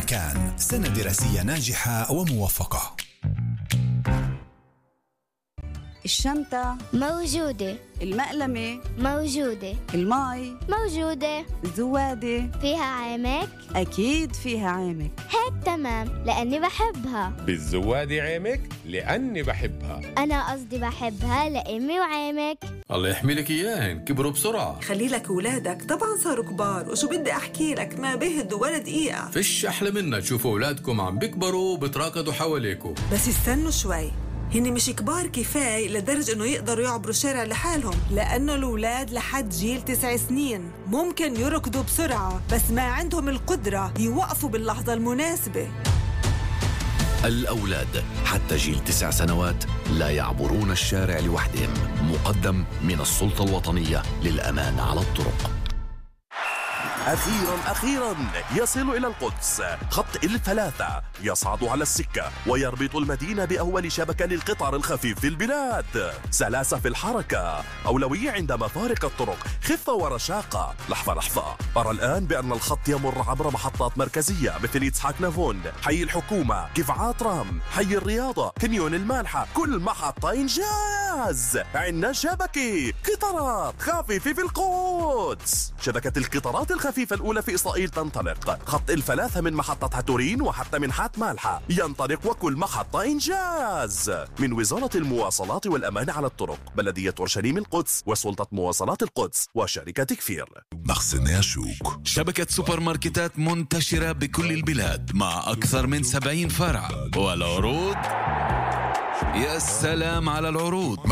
مكان، سنة دراسية ناجحة وموفقة. الشنطة موجودة. المقلمة موجودة. الماي موجودة. الزوادة فيها عامك؟ أكيد فيها عامك. هيك تمام لأني بحبها. بالزوادة عامك لأني بحبها. أنا قصدي بحبها لأمي وعامك. الله يحمي لك إياهن، كبروا بسرعة. خلي لك أولادك طبعا صاروا كبار، وشو بدي أحكي لك ما بهدوا ولا دقيقة. فيش أحلى منا تشوفوا أولادكم عم بيكبروا وبتراكضوا حواليكم. بس استنوا شوي، هني مش كبار كفاية لدرجة إنه يقدروا يعبروا الشارع لحالهم، لأنه الأولاد لحد جيل 9 سنين ممكن يركضوا بسرعة بس ما عندهم القدرة يوقفوا باللحظة المناسبة. الأولاد حتى جيل 9 سنوات لا يعبرون الشارع لوحدهم. مقدم من السلطة الوطنية للأمان على الطرق. أخيراً يصل إلى القدس خط الثلاثة، يصعد على السكة ويربط المدينة بأول شبكة للقطار الخفيف في البلاد. سلاسة في الحركة، أولوية عند مفارق الطرق، خفة ورشاقة. لحظة، أرى الآن بأن الخط يمر عبر محطات مركزية مثل إسحاق نافون، حي الحكومة، كفعات رام، حي الرياضة، كنيون المالحة. كل محطة إنجاز. عنا شبكة قطارات خفيفة في القدس. شبكة القطارات الخفيفة الأولى في إسرائيل تنطلق. خط الثلاثة من محطة هاتورين وحتى منحات مالحة ينطلق، وكل محطة إنجاز. من وزارة المواصلات والأمان على الطرق، بلدية أورشليم القدس، وسلطة مواصلات القدس، وشركة كفير. مخزن شوك، شبكة سوبر ماركتات منتشرة بكل البلاد مع أكثر من 70 فرع، والعروض يا سلام على العروض.